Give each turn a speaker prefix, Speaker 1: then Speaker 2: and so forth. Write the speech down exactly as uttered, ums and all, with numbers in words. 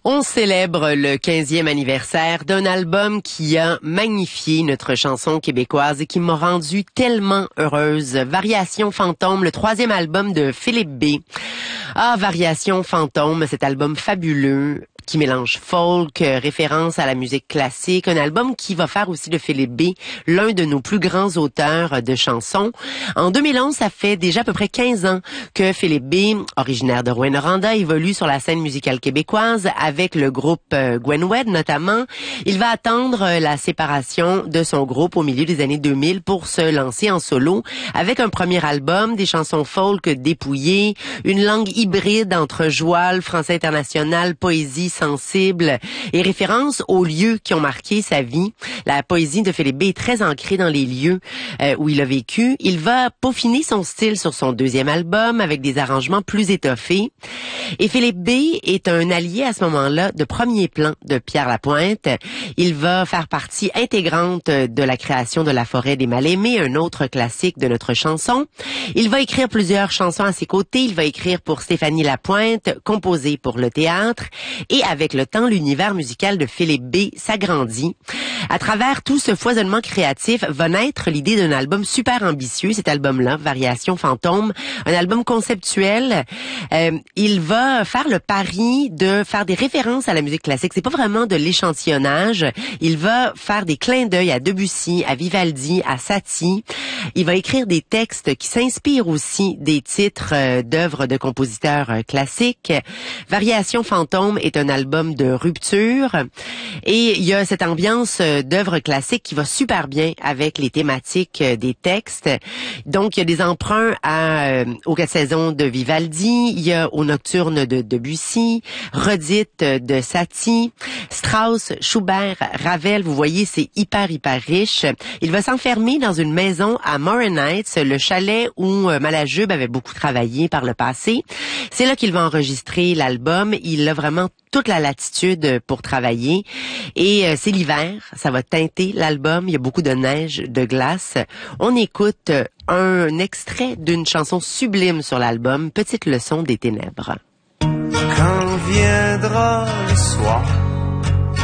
Speaker 1: On célèbre le quinzième anniversaire d'un album qui a magnifié notre chanson québécoise et qui m'a rendue tellement heureuse. Variation Fantôme, le troisième album de Philippe B. Ah, Variation Fantôme, cet album fabuleux qui mélange folk, référence à la musique classique, un album qui va faire aussi de Philippe B l'un de nos plus grands auteurs de chansons. En deux mille onze, ça fait déjà à peu près quinze ans que Philippe B, originaire de Rouyn-Noranda, évolue sur la scène musicale québécoise avec le groupe Gwen Wed notamment. Il va attendre la séparation de son groupe au milieu des années deux mille pour se lancer en solo avec un premier album, des chansons folk dépouillées, une langue hybride entre joual, français international, poésie sensible et référence aux lieux qui ont marqué sa vie. La poésie de Philippe B est très ancrée dans les lieux euh, où il a vécu. Il va peaufiner son style sur son deuxième album avec des arrangements plus étoffés. Et Philippe B est un allié à ce moment-là de premier plan de Pierre Lapointe. Il va faire partie intégrante de la création de La Forêt des Mal-Aimés, un autre classique de notre chanson. Il va écrire plusieurs chansons à ses côtés. Il va écrire pour Stéphanie Lapointe, composer pour le théâtre. Et avec le temps, l'univers musical de Philippe B s'agrandit. À travers tout ce foisonnement créatif va naître l'idée d'un album super ambitieux, cet album-là, Variation Fantôme, un album conceptuel. Euh, il va faire le pari de faire des références à la musique classique. C'est pas vraiment de l'échantillonnage. Il va faire des clins d'œil à Debussy, à Vivaldi, à Satie. Il va écrire des textes qui s'inspirent aussi des titres euh, d'œuvres de compositeurs euh, classiques. Variation Fantôme est un album de rupture et il y a cette ambiance d'œuvres classiques qui va super bien avec les thématiques des textes. Donc il y a des emprunts à, euh, aux quatre saisons de Vivaldi, il y a aux nocturnes de Debussy, redites de Satie, Strauss, Schubert, Ravel. Vous voyez, c'est hyper hyper riche. Il va s'enfermer dans une maison à Morin Heights, le chalet où euh, Malajube avait beaucoup travaillé par le passé. C'est là qu'il va enregistrer l'album. Il a vraiment toute la latitude pour travailler. Et euh, c'est l'hiver, ça va teinter l'album. Il y a beaucoup de neige, de glace. On écoute un extrait d'une chanson sublime sur l'album, Petite leçon des ténèbres.
Speaker 2: Quand viendra le soir,